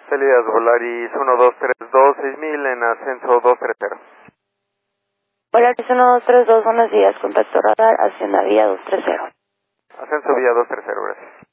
Salidas Volaris 1232, 6000 en ascenso 230. Volaris 1232, buenos días, contacto radar, hacia la vía 230. Ascenso vía 230, gracias.